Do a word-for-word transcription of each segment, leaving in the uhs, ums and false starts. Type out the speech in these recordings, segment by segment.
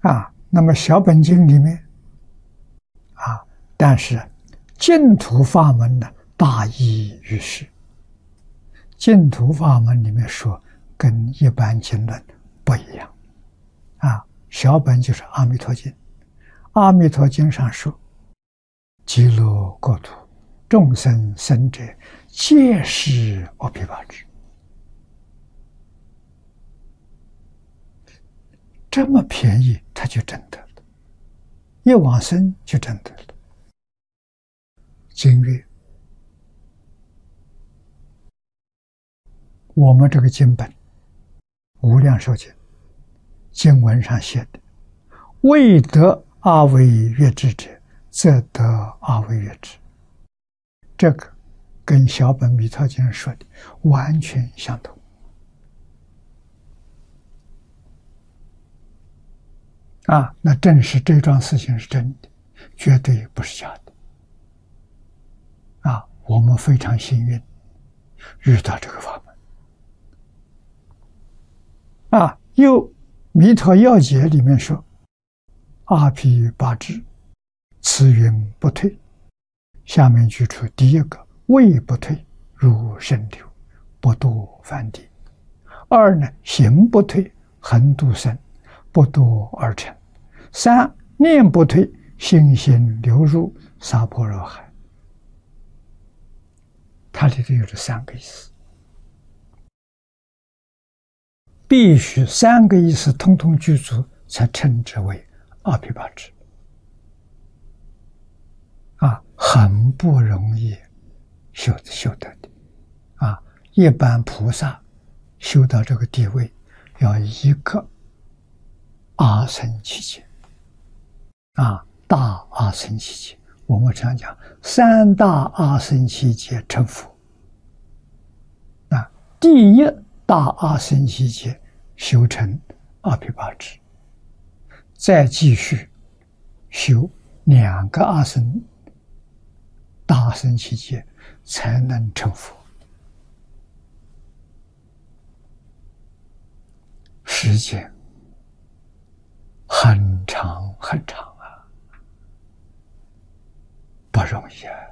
啊。那么小本经里面啊，但是净土法门呢，大异于世。净土法门里面说，跟一般经论不一样啊。小本就是《阿弥陀经》，《阿弥陀经》上说，极乐国土众生生者，皆是阿鞞跋致。这么便宜，他就真得了，一往生就真得了。经曰：我们这个经本《无量寿经》经文上写的，未得阿惟越致者，则得阿惟越致。这个跟小本弥陀经说的完全相同啊！那正是这桩事情是真的，绝对不是假的啊！我们非常幸运遇到这个法门啊！又《弥陀要解》里面说：“阿鞞跋致，此云不退。”下面举出第一个，位不退，如深流，不堕梵地；二呢，行不退，恒度生，不堕二乘；三念不退，心行流入娑婆若海。它里头有这三个意思，必须三个意思通通具足，才称之为阿鞞跋致。啊，很不容易修修得的啊！一般菩萨修到这个地位，要一个阿僧祇劫啊，大阿僧祇劫。我们常讲三大阿僧祇劫成佛啊，第一大阿僧祇劫修成阿鞞跋致，再继续修两个阿僧。大阿僧祇劫才能成佛，时间很长很长啊，不容易啊。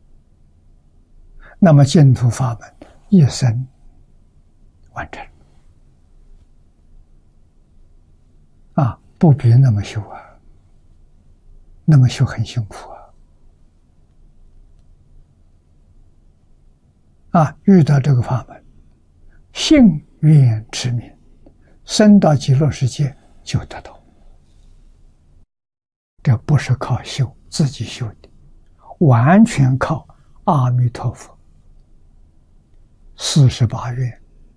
那么净土法门一生完成啊，不必那么修啊，那么修很辛苦啊。啊，遇到这个法门，信愿持名，升到极乐世界就得到。这不是靠修，自己修的，完全靠阿弥陀佛四十八愿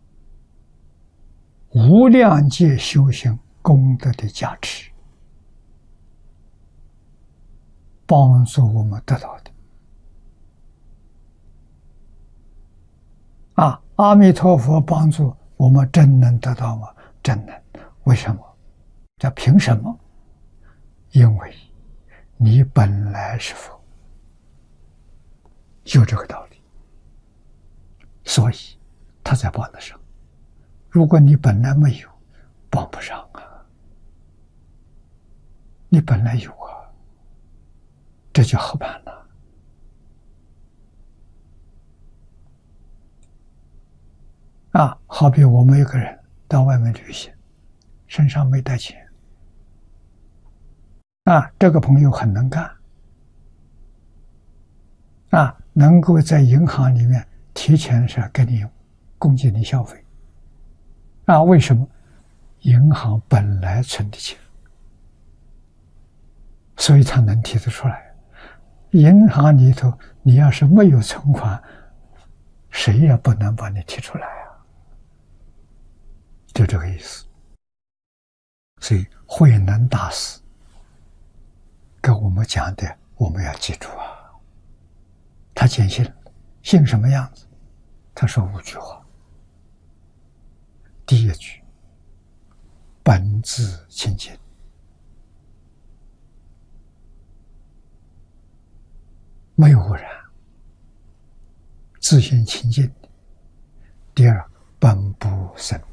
无量界修行功德的加持，帮助我们得到的。啊，阿弥陀佛帮助我们，真能得到吗？真能。为什么？这凭什么？因为你本来是佛，就这个道理，所以他才帮得上。如果你本来没有，帮不上啊。你本来有啊，这就好办了。啊，好比我们一个人到外面旅行，身上没带钱，啊，这个朋友很能干，啊，能够在银行里面提钱的时候给你供给你消费，啊，为什么？银行本来存的钱，所以他能提得出来。银行里头，你要是没有存款，谁也不能把你提出来啊。就这个意思。所以慧能大师跟我们讲的，我们要记住啊。他坚信，信什么样子？他说五句话。第一句，本自清净，没有污染，自性清净的。第二，本不生灭，